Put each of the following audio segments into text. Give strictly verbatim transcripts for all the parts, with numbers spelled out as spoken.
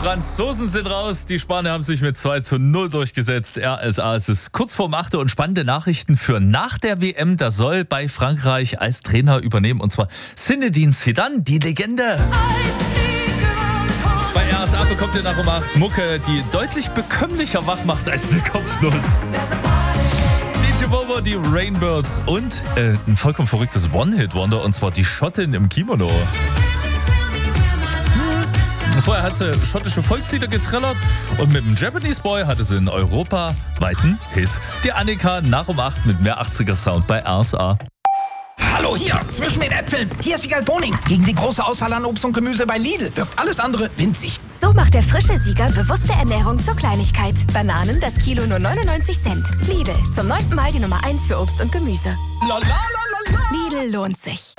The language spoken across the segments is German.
Franzosen sind raus, die Spanier haben sich mit zwei zu null durchgesetzt. R S A, es ist kurz vorm achte und spannende Nachrichten für nach der W M. Da soll bei Frankreich als Trainer übernehmen, und zwar Zinedine Zidane, die Legende. Bei R S A bekommt ihr nach um acht Mucke, die deutlich bekömmlicher wach macht als eine Kopfnuss. D J Bobo, die Rainbirds und äh, ein vollkommen verrücktes One-Hit-Wonder, und zwar die Schottin im Kimono. Vorher hat sie schottische Volkslieder getrillert und mit dem Japanese Boy hatte sie einen europaweiten Hit. Die Annika nach um acht mit mehr achtziger Sound bei R S A. Hallo hier, zwischen den Äpfeln. Hier ist Vigal Boning. Gegen die große Auswahl an Obst und Gemüse bei Lidl wirkt alles andere winzig. So macht der frische Sieger bewusste Ernährung zur Kleinigkeit. Bananen, das Kilo nur neunundneunzig Cent. Lidl, zum neunten Mal die Nummer eins für Obst und Gemüse. La, la, la, la, la. Lidl lohnt sich.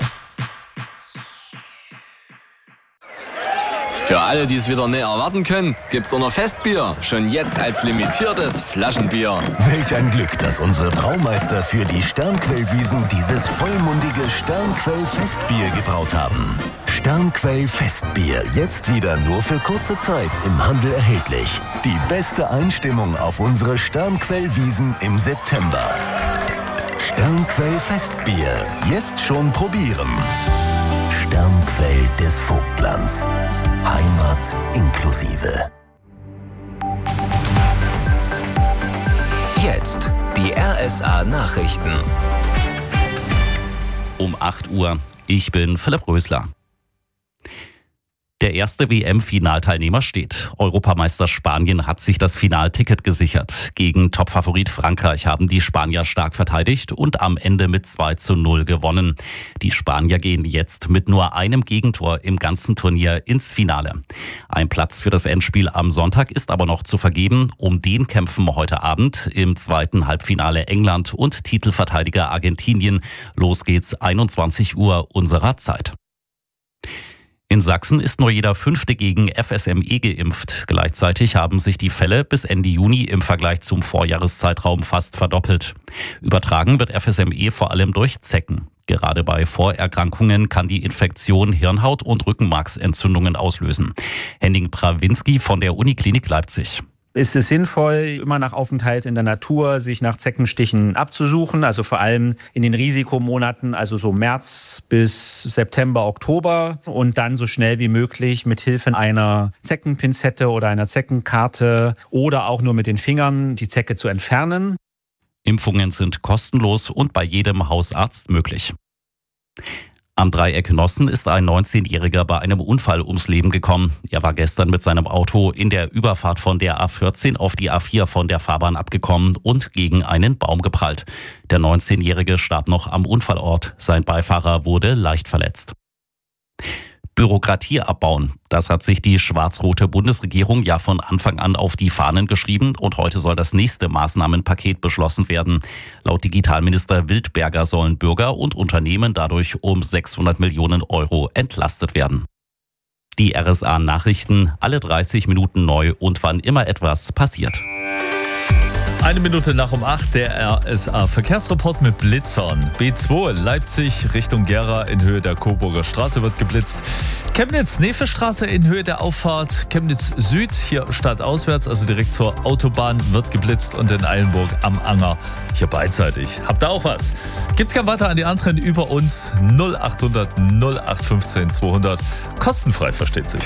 Für alle, die es wieder näher erwarten können, gibt's auch noch Festbier. Schon jetzt als limitiertes Flaschenbier. Welch ein Glück, dass unsere Braumeister für die Sternquellwiesen dieses vollmundige Sternquell-Festbier gebraut haben. Sternquell-Festbier, jetzt wieder nur für kurze Zeit im Handel erhältlich. Die beste Einstimmung auf unsere Sternquellwiesen im September. Sternquell-Festbier, jetzt schon probieren. Sternquell des Vogtlands. Heimat inklusive. Jetzt die R S A Nachrichten. Um acht Uhr. Ich bin Philipp Rösler. Der erste W M-Finalteilnehmer steht. Europameister Spanien hat sich das Finalticket gesichert. Gegen Topfavorit Frankreich haben die Spanier stark verteidigt und am Ende mit zwei zu null gewonnen. Die Spanier gehen jetzt mit nur einem Gegentor im ganzen Turnier ins Finale. Ein Platz für das Endspiel am Sonntag ist aber noch zu vergeben. Um den kämpfen heute Abend im zweiten Halbfinale England und Titelverteidiger Argentinien. Los geht's einundzwanzig Uhr unserer Zeit. In Sachsen ist nur jeder Fünfte gegen F S M E geimpft. Gleichzeitig haben sich die Fälle bis Ende Juni im Vergleich zum Vorjahreszeitraum fast verdoppelt. Übertragen wird F S M E vor allem durch Zecken. Gerade bei Vorerkrankungen kann die Infektion Hirnhaut- und Rückenmarksentzündungen auslösen. Henning Trawinski von der Uniklinik Leipzig. Ist es sinnvoll, immer nach Aufenthalt in der Natur sich nach Zeckenstichen abzusuchen, also vor allem in den Risikomonaten, also so März bis September, Oktober, und dann so schnell wie möglich mit Hilfe einer Zeckenpinzette oder einer Zeckenkarte oder auch nur mit den Fingern die Zecke zu entfernen. Impfungen sind kostenlos und bei jedem Hausarzt möglich. Am Dreieck Nossen ist ein neunzehnjähriger bei einem Unfall ums Leben gekommen. Er war gestern mit seinem Auto in der Überfahrt von der A vierzehn auf die A vier von der Fahrbahn abgekommen und gegen einen Baum geprallt. Der neunzehnjährige starb noch am Unfallort. Sein Beifahrer wurde leicht verletzt. Bürokratie abbauen. Das hat sich die schwarz-rote Bundesregierung ja von Anfang an auf die Fahnen geschrieben und heute soll das nächste Maßnahmenpaket beschlossen werden. Laut Digitalminister Wildberger sollen Bürger und Unternehmen dadurch um sechshundert Millionen Euro entlastet werden. Die R S A-Nachrichten, alle dreißig Minuten neu und wann immer etwas passiert. Eine Minute nach um acht, der R S A-Verkehrsreport mit Blitzern. B zwei Leipzig Richtung Gera in Höhe der Coburger Straße wird geblitzt. Chemnitz-Nefe-Straße in Höhe der Auffahrt. Chemnitz Süd, hier stadtauswärts, also direkt zur Autobahn, wird geblitzt. Und in Eilenburg am Anger, hier beidseitig. Habt ihr auch was? Gibt's gern weiter an die anderen über uns. null achthundert null acht fünfzehn zweihundert. Kostenfrei, versteht sich.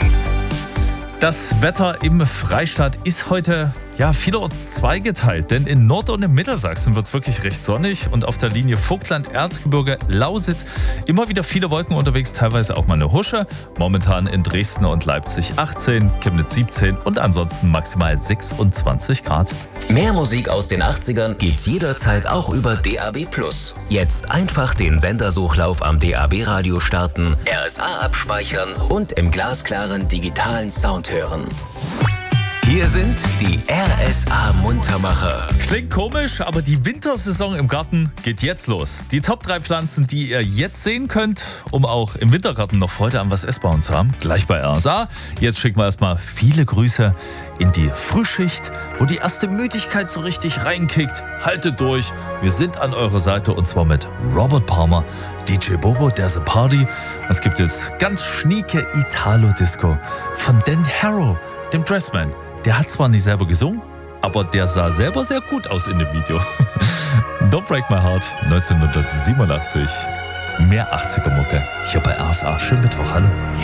Das Wetter im Freistaat ist heute ja vielerorts zweigeteilt, denn in Nord- und in Mittelsachsen wird es wirklich recht sonnig und auf der Linie Vogtland, Erzgebirge, Lausitz immer wieder viele Wolken unterwegs, teilweise auch mal eine Husche. Momentan in Dresden und Leipzig achtzehn, Chemnitz siebzehn und ansonsten maximal sechsundzwanzig Grad. Mehr Musik aus den achtzigern gibt's jederzeit auch über D A B plus. Jetzt einfach den Sendersuchlauf am D A B-Radio starten, R S A abspeichern und im glasklaren digitalen Sound hören. Hier sind die R S A Muntermacher. Klingt komisch, aber die Wintersaison im Garten geht jetzt los. Die Top drei Pflanzen, die ihr jetzt sehen könnt, um auch im Wintergarten noch Freude an was Essbarem zu haben, gleich bei R S A. Jetzt schicken wir erstmal viele Grüße in die Frühschicht, wo die erste Müdigkeit so richtig reinkickt. Haltet durch, wir sind an eurer Seite und zwar mit Robert Palmer, D J Bobo, There's a Party. Es gibt jetzt ganz schnieke Italo-Disco von Dan Harrow, dem Dressman. Der hat zwar nicht selber gesungen, aber der sah selber sehr gut aus in dem Video. Don't Break My Heart, neunzehnhundertsiebenundachtzig. Mehr achtziger-Mucke hier bei R S A. Schönen Mittwoch, hallo.